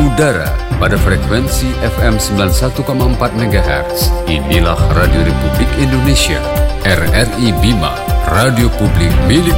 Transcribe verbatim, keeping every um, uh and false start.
mengudara pada frekuensi F M sembilan puluh satu koma empat megahertz. Inilah Radio Republik Indonesia, R R I Bima, radio publik milik